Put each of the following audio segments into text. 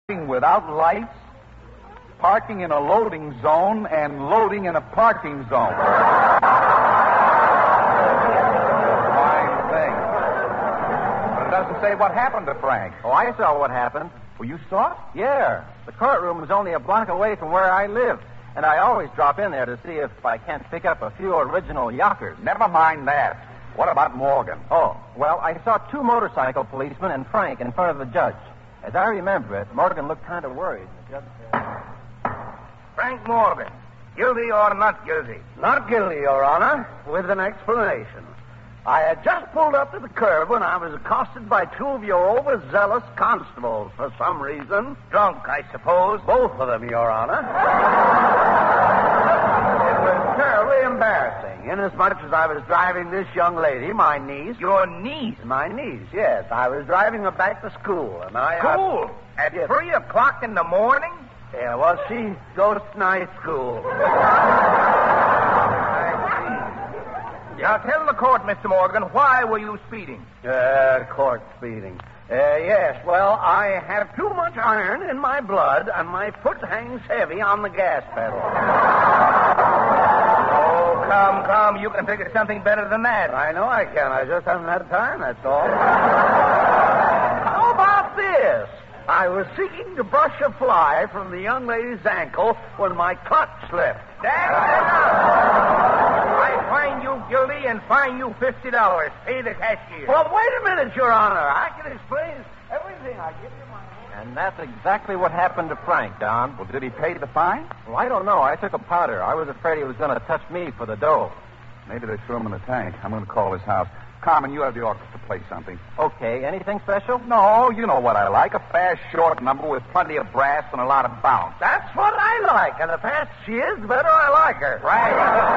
without lights, parking in a loading zone, and loading in a parking zone. Fine thing. But it doesn't say what happened to Frank. Oh, I saw what happened. Well, you saw it? Yeah. The courtroom is only a block away from where I live. And I always drop in there to see if I can't pick up a few original yockers. Never mind that. What about Morgan? Oh, well, I saw two motorcycle policemen and Frank in front of the judge. As I remember it, Morgan looked kind of worried. The judge said, Frank Morgan, guilty or not guilty? Not guilty, Your Honor, with an explanation. I had just pulled up to the curb when I was accosted by two of your overzealous constables for some reason. Drunk, I suppose. Both of them, Your Honor. It was terribly embarrassing, inasmuch as I was driving this young lady, my niece. Your niece? My niece, yes. I was driving her back to school, and School? At 3 o'clock in the morning? Yeah, well, she goes to night school. Now, tell the court, Mr. Morgan, why were you speeding? Court speeding. Yes, well, I have too much iron in my blood, and my foot hangs heavy on the gas pedal. Oh, come. You can think of something better than that. I know I can. I just haven't had time, that's all. How about this? I was seeking to brush a fly from the young lady's ankle when my clutch slipped. That's enough. I find you guilty and fine you $50. Pay the cashier. Well, wait a minute, Your Honor. I can explain everything. I give you my... and that's exactly what happened to Frank, Don. Well, did he pay the fine? Well, I don't know. I took a powder. I was afraid he was going to touch me for the dough. Maybe they threw him in the tank. I'm going to call his house. Carmen, you have the orchestra play something. Okay. Anything special? No, you know what I like. A fast, short number with plenty of brass and a lot of bounce. That's what I like. And the faster she is, the better I like her. Right.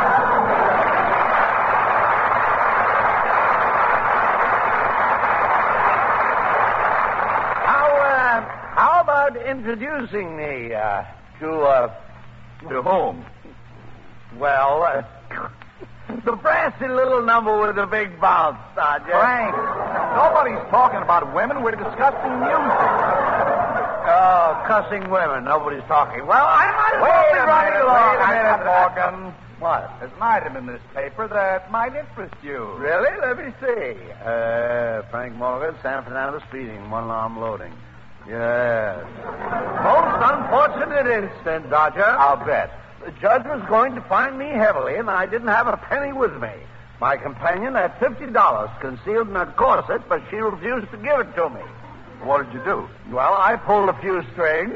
How about introducing me to whom? Well, the brassy little number with the big bounce, Sergeant. Frank, nobody's talking about women. We're discussing music. Oh, cussing women. Nobody's talking. Well, I might as well be running along. Wait a minute, Morgan. What? There's an item in this paper that might interest you. Really? Let me see. Frank Morgan, San Fernando speeding, one-arm loading. Yes. Most unfortunate incident, Dodger. I'll bet. The judge was going to fine me heavily, and I didn't have a penny with me. My companion had $50 concealed in her corset, but she refused to give it to me. What did you do? Well, I pulled a few strings.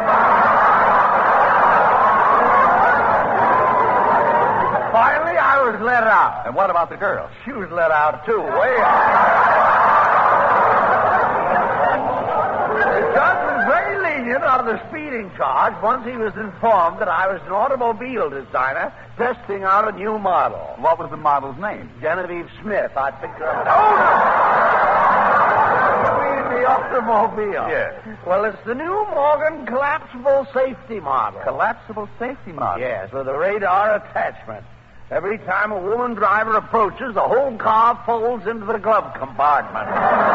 Finally, I was let out. And what about the girl? She was let out, too. Way out. The judge was very lenient on the speeding charge once he was informed that I was an automobile designer testing out a new model. What was the model's name? Genevieve Smith. I picked her up. The automobile. Yes. Well, it's the new Morgan collapsible safety model. Collapsible safety model? Yes, with a radar attachment. Every time a woman driver approaches, the whole car folds into the glove compartment.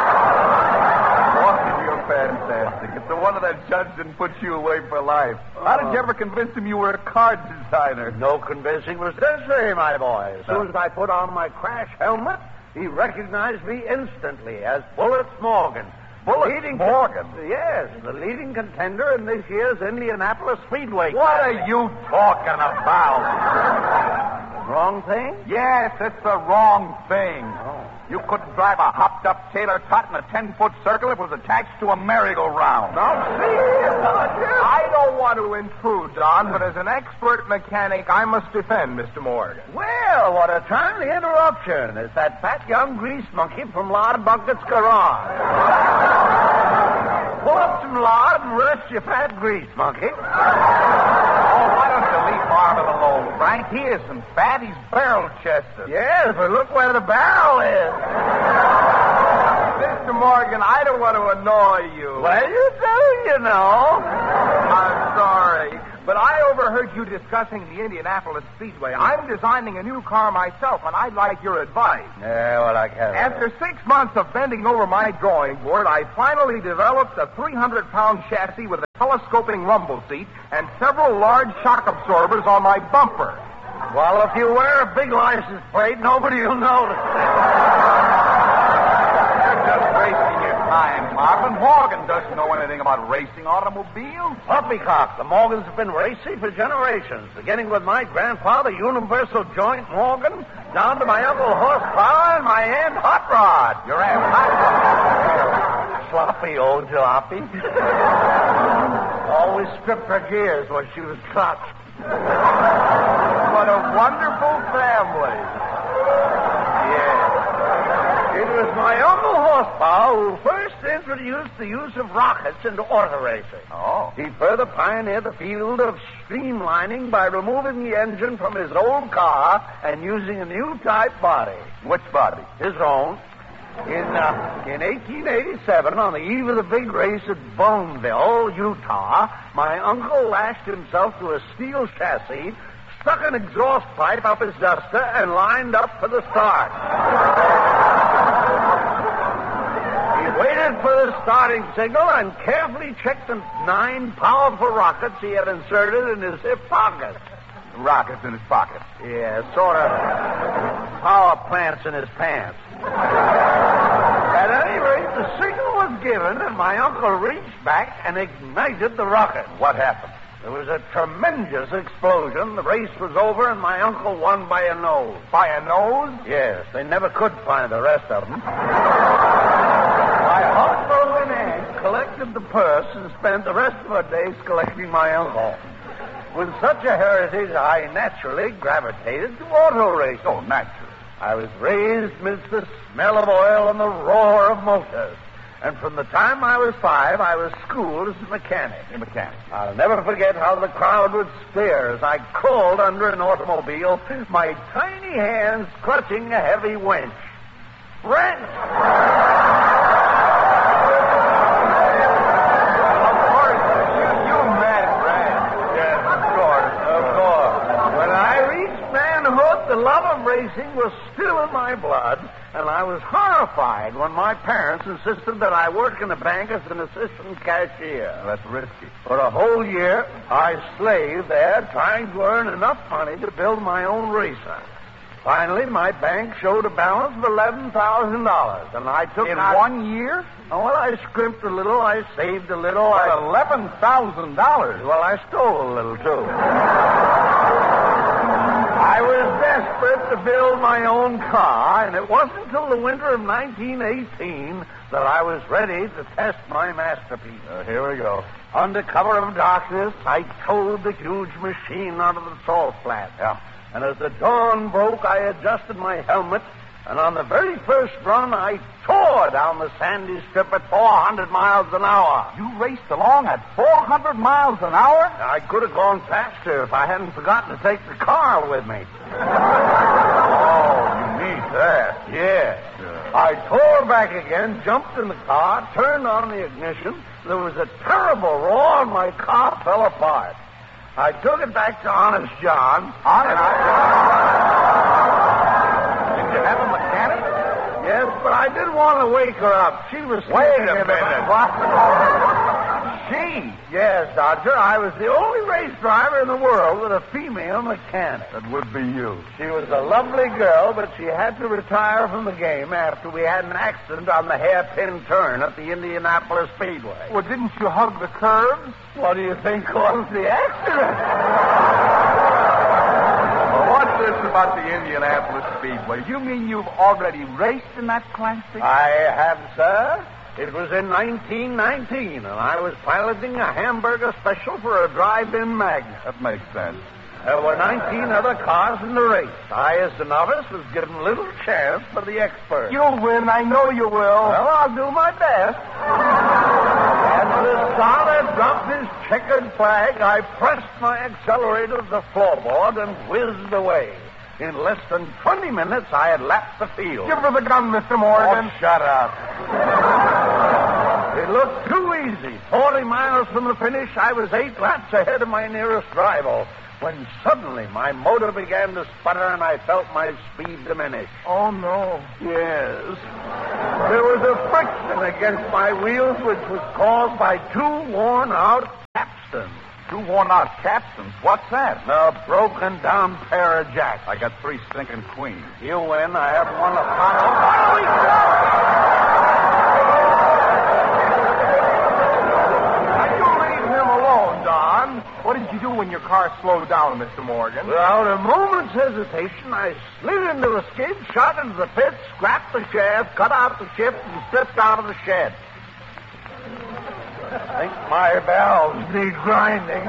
Boy, you're fantastic. It's a wonder that judge didn't put you away for life. How did you ever convince him you were a car designer? No convincing was necessary, my boy. As soon as I put on my crash helmet, he recognized me instantly as Bullets Morgan. Bullets Morgan? Yes, the leading contender in this year's Indianapolis Speedway. What are you talking about? Wrong thing? Yes, it's the wrong thing. Oh. You couldn't drive a hopped-up Taylor tot in a 10-foot circle if it was attached to a merry-go-round. Now, see, Dodger. I don't want to intrude, Don, but as an expert mechanic, I must defend Mr. Morgan. Well, what a timely interruption. It's that fat young grease monkey from Lard Bucket's garage. Pull up some lard and rest your fat grease monkey. Oh, why don't you leave Marvin alone, Frank? He isn't fat. He's barrel-chested. Yes, but look where the barrel is. Mr. Morgan, I don't want to annoy you. Well, you do, you know. I'm sorry, but I overheard overheard you discussing the Indianapolis Speedway. I'm designing a new car myself, and I'd like your advice. Yeah, well, I can't. After 6 months of bending over my drawing board, I finally developed a 300-pound chassis with a telescoping rumble seat and several large shock absorbers on my bumper. Well, if you wear a big license plate, nobody will notice. You're just wasting your time, Marvin. Morgan doesn't know anything about racing automobiles. Poppycock, the Morgans have been racing for generations, beginning with my grandfather, Universal Joint Morgan, down to my Uncle Horsepower and my Aunt Hot Rod. Your Aunt Hot Rod. Sloppy old jalopy. Always stripped her gears when she was clutched. What a wonderful family. Yeah. It was my Uncle Horsepower who first introduced the use of rockets into auto racing. Oh. He further pioneered the field of streamlining by removing the engine from his old car and using a new type body. Which body? His own. In 1887, on the eve of the big race at Boneville, Utah, my uncle lashed himself to a steel chassis, stuck an exhaust pipe up his duster, and lined up for the start. He waited for the starting signal and carefully checked the 9 powerful rockets he had inserted in his hip pocket. Rockets in his pocket. Yeah, sort of power plants in his pants. At any rate, the signal was given, and my uncle reached back and ignited the rocket. What happened? There was a tremendous explosion. The race was over, and my uncle won by a nose. By a nose? Yes, they never could find the rest of them. My uncle and aunt collected the purse and spent the rest of our days collecting my uncle. With such a heritage, I naturally gravitated to auto racing. Oh, naturally. I was raised amidst the smell of oil and the roar of motors. And from the time I was 5, I was schooled as a mechanic. A mechanic. I'll never forget how the crowd would stare as I crawled under an automobile, my tiny hands clutching a heavy winch. Wrench! Of course, you meant Brad. Yes, of course. When I reached manhood, the love of racing was still in my blood, and I was horrified when my parents insisted that I work in a bank as an assistant cashier. That's risky. For a whole year, I slaved there trying to earn enough money to build my own racer. Finally, my bank showed a balance of $11,000, and I took In out... 1 year? Oh, well, I scrimped a little, I saved a little, $11,000. Well, I stole a little, too. I was desperate to build my own car, and it wasn't until the winter of 1918 that I was ready to test my masterpiece. Here we go. Under cover of darkness, I towed the huge machine out of the salt flat. Yeah. And as the dawn broke, I adjusted my helmet, and on the very first run, I tore down the sandy strip at 400 miles an hour. You raced along at 400 miles an hour? I could have gone faster if I hadn't forgotten to take the car with me. Oh, you mean that? Yeah. I tore back again, jumped in the car, turned on the ignition. There was a terrible roar, and my car fell apart. I took it back to Honest John. Did you have a mechanic? Yes, but I didn't want to wake her up. She was Wait sleeping a in the- minute. What? She? Yes, Dodger. I was the only race driver in the world with a female mechanic. That would be you. She was a lovely girl, but she had to retire from the game after we had an accident on the hairpin turn at the Indianapolis Speedway. Well, didn't you hug the curves? What do you think caused the accident? Well, what's this about the Indianapolis Speedway? You mean you've already raced in that classic? I have, sir. It was in 1919, and I was piloting a hamburger special for a drive-in magnet. That makes sense. There were 19 other cars in the race. I, as the novice, was given little chance for the expert. You'll win. I know you will. Well, I'll do my best. As the starter dropped his checkered flag, I pressed my accelerator to the floorboard and whizzed away. In less than 20 minutes, I had lapped the field. Give her the gun, Mr. Morgan. Oh, shut up. It looked too easy. 40 miles from the finish, I was 8 laps ahead of my nearest rival. when suddenly my motor began to sputter and I felt my speed diminish. Oh, no. Yes. There was a friction against my wheels which was caused by two worn-out capstans. Two worn-out capstans? What's that? A broken-down pair of jacks. I got 3 stinking queens. You win. I have one to follow. What are we doing? What did you do when your car slowed down, Mr. Morgan? Without a moment's hesitation, I slid into the skid, shot into the pit, scrapped the shaft, cut out the chip, and slipped out of the shed. I think my valves need grinding.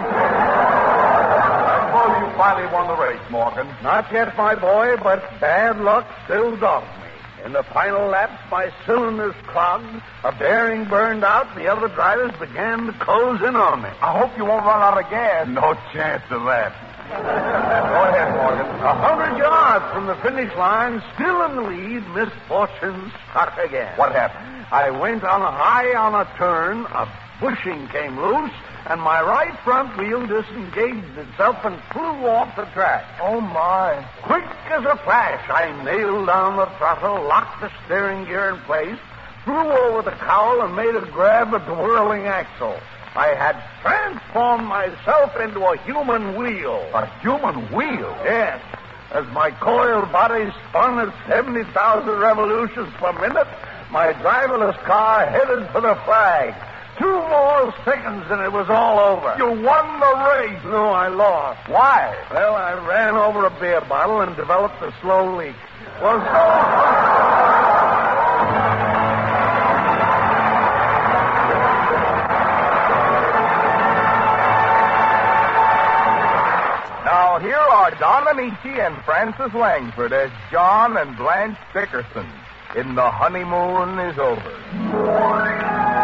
I suppose you finally won the race, Morgan. Not yet, my boy, but bad luck still dogs me. In the final laps, my cylinders clogged, a bearing burned out, the other drivers began to close in on me. I hope you won't run out of gas. No chance of that. Go ahead, Morgan. 100 yards from the finish line, still in the lead, misfortune struck again. What happened? I went on high on a turn, a bushing came loose, and my right front wheel disengaged itself and flew off the track. Oh, my. Quick as a flash, I nailed down the throttle, locked the steering gear in place, threw over the cowl, and made a grab at the whirling axle. I had transformed myself into a human wheel. A human wheel? Yes. As my coiled body spun at 70,000 revolutions per minute, my driverless car headed for the flag. 2 more seconds and it was all over. You won the race. No, I lost. Why? Well, I ran over a beer bottle and developed a slow leak. Well, Now, here are Don Amici and Francis Langford as John and Blanche Dickerson in The Honeymoon is Over.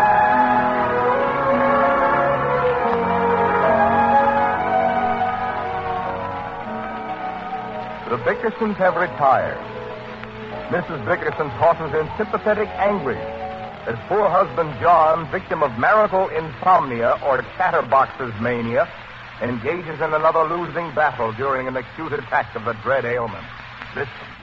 The Dickersons have retired. Mrs. Dickerson tosses in sympathetic anguish as poor husband John, victim of marital insomnia or chatterboxer's mania, engages in another losing battle during an acute attack of the dread ailment. Listen.